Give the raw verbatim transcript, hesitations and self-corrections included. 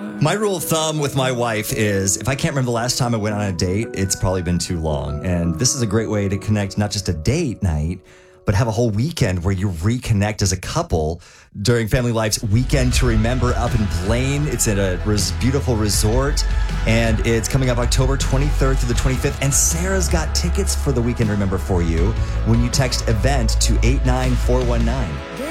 My rule of thumb with my wife is if I can't remember the last time I went on a date, it's probably been too long. And this is a great way to connect not just a date night, but have a whole weekend where you reconnect as a couple during Family Life's Weekend to Remember up in Blaine. It's at a res- beautiful resort, and it's coming up October twenty-third through the twenty-fifth. And Sarah's got tickets for the Weekend to Remember for you when you text EVENT to eight nine four one nine.